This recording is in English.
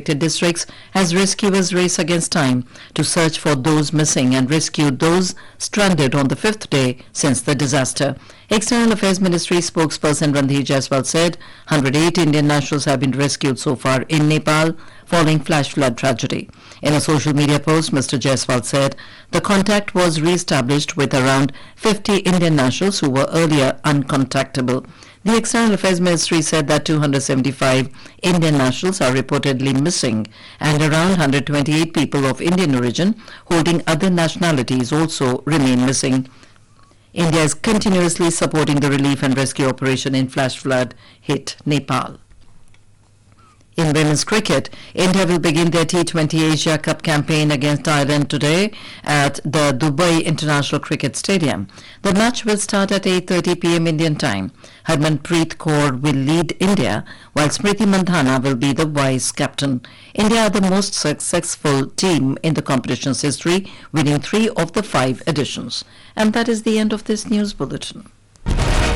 affected districts as rescuers race against time to search for those missing and rescue those stranded on the fifth day since the disaster. External Affairs Ministry spokesperson Randhir Jaiswal said 108 Indian nationals have been rescued so far in Nepal following flash flood tragedy. In a social media post, Mr. Jaiswal said the contact was re-established with around 50 Indian nationals who were earlier uncontactable. The External Affairs Ministry said that 275 Indian nationals are reportedly missing and around 128 people of Indian origin holding other nationalities also remain missing. India is continuously supporting the relief and rescue operation in flash flood hit Nepal. In women's cricket, India will begin their T20 Asia Cup campaign against Thailand today at the Dubai International Cricket Stadium. The match will start at 8:30 p.m. Indian time. Harmanpreet Kaur will lead India, while Smriti Mandhana will be the vice captain. India are the most successful team in the competition's history, winning 3 of the 5 editions. And that is the end of this news bulletin.